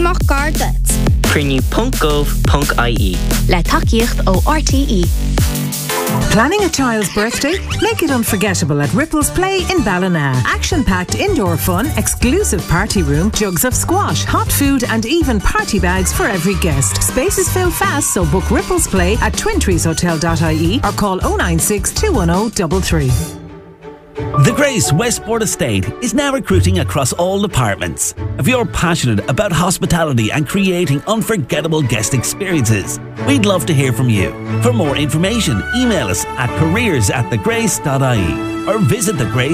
amach gardat. Crinu.gov.ie. Le takeíocht ó RTE. Planning a child's birthday? Make it unforgettable at Ripples Play in Ballina. Action-packed indoor fun, exclusive party room, jugs of squash, hot food and even party bags for every guest. Spaces fill fast, so book Ripples Play at twintreeshotel.ie or call 096 210 33. The Grace Westport Estate is now recruiting across all departments. If you're passionate about hospitality and creating unforgettable guest experiences, we'd love to hear from you. For more information, email us at careers@thegrace.ie or visit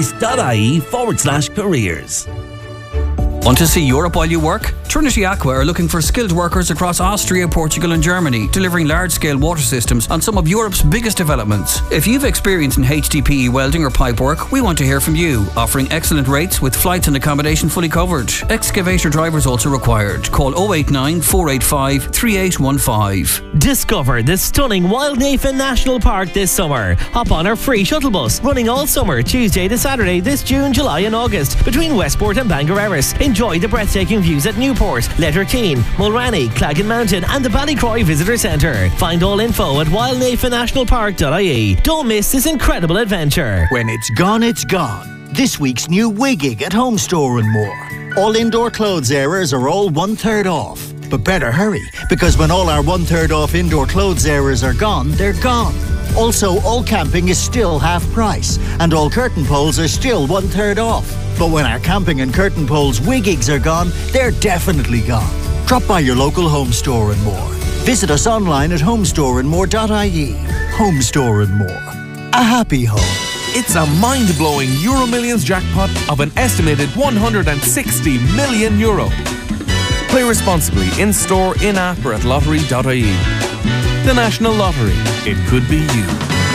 thegrace.ie/careers. Want to see Europe while you work? Trinity Aqua are looking for skilled workers across Austria, Portugal and Germany, delivering large-scale water systems on some of Europe's biggest developments. If you've experience in HDPE welding or pipe work, we want to hear from you, offering excellent rates with flights and accommodation fully covered. Excavator drivers also required. Call 089 485 3815. Discover the stunning Wildnafen National Park this summer. Hop on our free shuttle bus, running all summer, Tuesday to Saturday this June, July and August, between Westport and Bangor Erris. Enjoy the breathtaking views at Newport, Letterkeene, Mulranny, Claggan Mountain and the Ballycroy Visitor Centre. Find all info at wildnafennationalpark.ie. Don't miss this incredible adventure. When it's gone, it's gone. This week's new Wiggig at Home Store and More. All indoor clothes areas are all 1/3 off. But better hurry, because when all our 1/3 off indoor clothes areas are gone, they're gone. Also, all camping is still half price, and all curtain poles are still 1/3 off. But when our camping and curtain poles Wiggigs are gone, they're definitely gone. Drop by your local Home Store and More. Visit us online at homestoreandmore.ie. Home Store and More. A happy home. It's a mind-blowing Euro Millions jackpot of an estimated €160 million. Play responsibly in-store, in-app or at lottery.ie. The National Lottery. It could be you.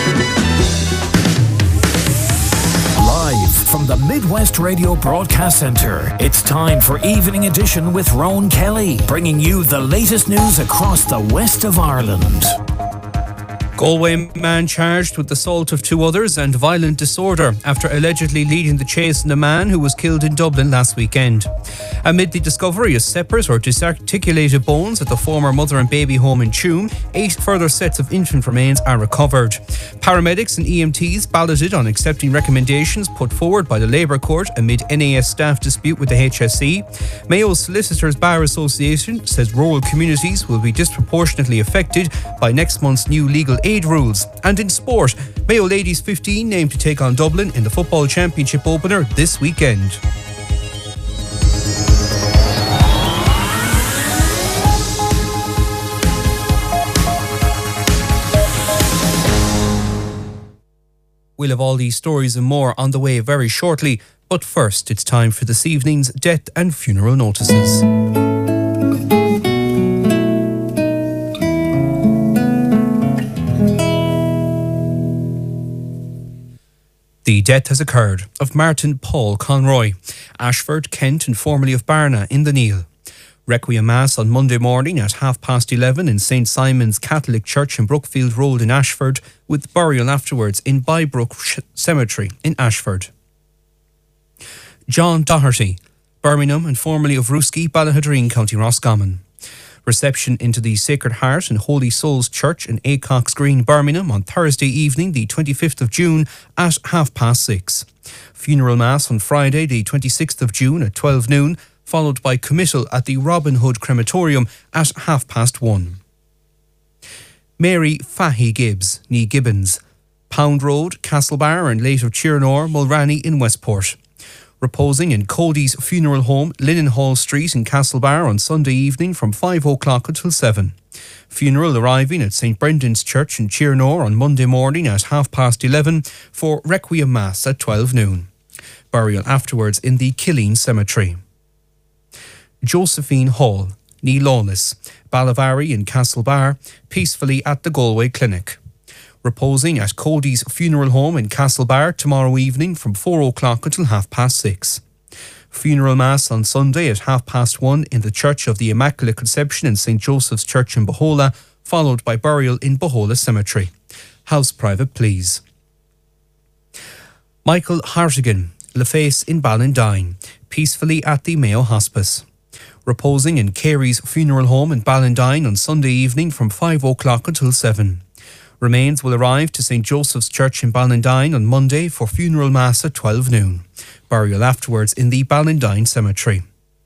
Live from the Midwest Radio Broadcast Centre, it's time for Evening Edition with Rowan Kelly, bringing you the latest news across the west of Ireland. Galway man charged with assault of 2 others and violent disorder after allegedly leading the chase on a man who was killed in Dublin last weekend. Amid the discovery of separate or disarticulated bones at the former mother and baby home in Tuam, 8 further sets of infant remains are recovered. Paramedics and EMTs balloted on accepting recommendations put forward by the Labour Court amid NAS staff dispute with the HSE. Mayo Solicitors Bar Association says rural communities will be disproportionately affected by next month's new legal aid rules. And in sport, Mayo Ladies 15 named to take on Dublin in the Football Championship opener this weekend. We'll have all these stories and more on the way very shortly, but first it's time for this evening's death and funeral notices. The death has occurred of Martin Paul Conroy, Ashford, Kent and formerly of Barna in the Neil. Requiem Mass on Monday morning at 11:30 in St Simon's Catholic Church in Brookfield Road in Ashford, with burial afterwards in Bybrook Cemetery in Ashford. John Doherty, Birmingham and formerly of Ruski, Ballahadreen, County Roscommon. Reception into the Sacred Heart and Holy Souls Church in Acox Green, Birmingham on Thursday evening, the 25th of June at 6:30. Funeral Mass on Friday, the 26th of June at 12 noon, followed by committal at the Robin Hood Crematorium at 1:30. Mary Fahy Gibbs, née Gibbons, Pound Road, Castlebar and late of Chirnor, Mulranny in Westport. Reposing in Cody's funeral home, Linnenhall Street in Castlebar on Sunday evening from 5 o'clock until 7. Funeral arriving at St Brendan's Church in Chirnor on Monday morning at 11:30 for Requiem Mass at 12 noon. Burial afterwards in the Killeen Cemetery. Josephine Hall, née Lawless, Ballavary in Castlebar, peacefully at the Galway Clinic. Reposing at Cody's funeral home in Castlebar tomorrow evening from 4 o'clock until 6:30. Funeral Mass on Sunday at 1:30 in the Church of the Immaculate Conception in St Joseph's Church in Bohola, followed by burial in Bohola Cemetery. House private, please. Michael Hartigan, Laface in Ballindyne, peacefully at the Mayo Hospice. Reposing in Carey's Funeral Home in Ballindine on Sunday evening from 5 o'clock until 7. Remains will arrive to St. Joseph's Church in Ballindine on Monday for funeral mass at 12 noon. Burial afterwards in the Ballindine Cemetery.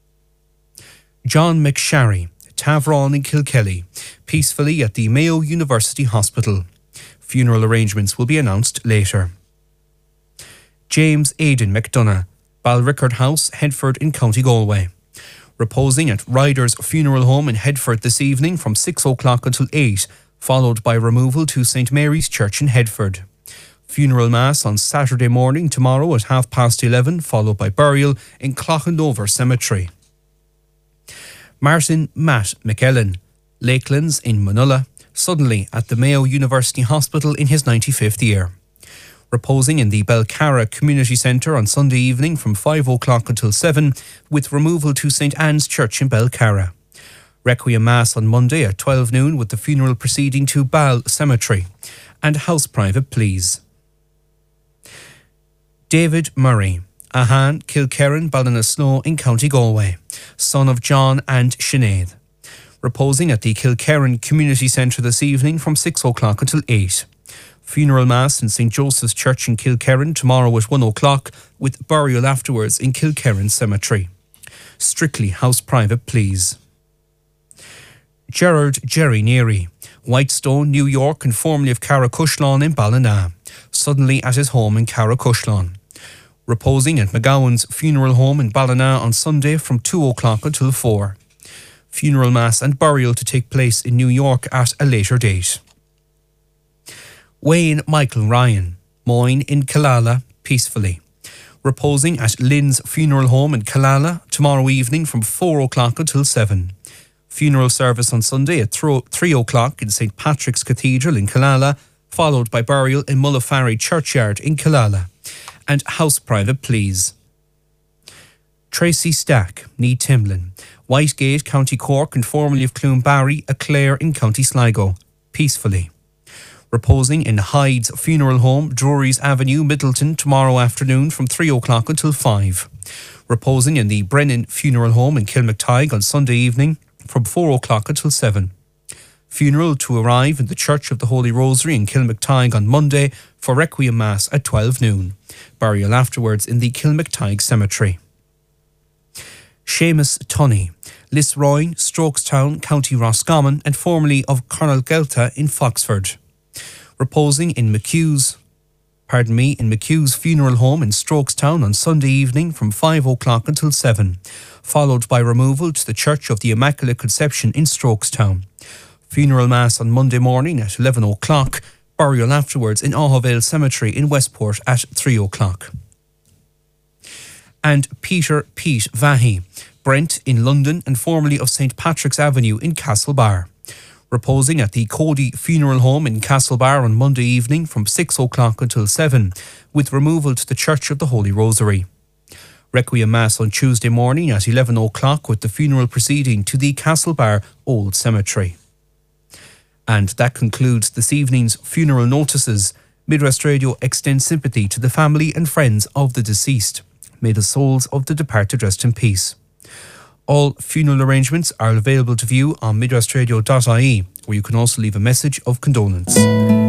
John McSharry, Tavron in Kilkelly, peacefully at the Mayo University Hospital. Funeral arrangements will be announced later. James Aidan McDonough, Balrickard House, Headford in County Galway. Reposing at Ryder's Funeral Home in Headford this evening from 6 o'clock until 8, followed by removal to St. Mary's Church in Headford. Funeral Mass on Saturday morning tomorrow at 11:30, followed by burial in Clochandover Cemetery. Martin Matt McEllen, Lakelands in Manulla, suddenly at the Mayo University Hospital in his 95th year. Reposing in the Belcarra Community Centre on Sunday evening from 5 o'clock until 7, with removal to St. Anne's Church in Belcarra. Requiem Mass on Monday at 12 noon with the funeral proceeding to Ball Cemetery, and house private please. David Murray, Ahan, Kilkerran, Ballinasloe in County Galway, son of John and Sinead. Reposing at the Kilkerran Community Centre this evening from 6 o'clock until 8. Funeral Mass in St. Joseph's Church in Kilkerran tomorrow at 1 o'clock with burial afterwards in Kilkerran Cemetery. Strictly house private please. Gerard Jerry Neary, Whitestone, New York and formerly of Carracushlawn in Ballina, suddenly at his home in Carracushlawn. Reposing at McGowan's Funeral Home in Ballina on Sunday from 2 o'clock until 4. Funeral Mass and burial to take place in New York at a later date. Wayne Michael Ryan, Moyne in Killala, peacefully. Reposing at Lynn's Funeral Home in Killala tomorrow evening from 4 o'clock until 7. Funeral service on Sunday at 3 o'clock in St. Patrick's Cathedral in Killala, followed by burial in Mullafarry Churchyard in Killala. And house private please. Tracy Stack, Nee Timlin, Whitegate, County Cork and formerly of Cloonbarry, a Clare in County Sligo, peacefully. Reposing in Hyde's Funeral Home, Drury's Avenue, Middleton, tomorrow afternoon from 3 o'clock until 5. Reposing in the Brennan Funeral Home in Kilmactyghe on Sunday evening from 4 o'clock until 7. Funeral to arrive in the Church of the Holy Rosary in Kilmactyghe on Monday for Requiem Mass at 12 noon. Burial afterwards in the Kilmactyghe Cemetery. Seamus Tunney, Lisroyne, Strokestown, County Roscommon and formerly of Cornelgelta in Foxford. Reposing in McHugh's Funeral Home in Strokestown on Sunday evening from 5 o'clock until 7, followed by removal to the Church of the Immaculate Conception in Strokestown. Funeral Mass on Monday morning at 11 o'clock, burial afterwards in Auhavale Cemetery in Westport at 3 o'clock. And Peter Pete Vahy, Brent in London and formerly of St. Patrick's Avenue in Castlebar. Reposing at the Cody Funeral Home in Castlebar on Monday evening from 6 o'clock until 7, with removal to the Church of the Holy Rosary. Requiem Mass on Tuesday morning at 11 o'clock with the funeral proceeding to the Castlebar Old Cemetery. And that concludes this evening's funeral notices. Midwest Radio extends sympathy to the family and friends of the deceased. May the souls of the departed rest in peace. All funeral arrangements are available to view on midwestradio.ie, where you can also leave a message of condolence.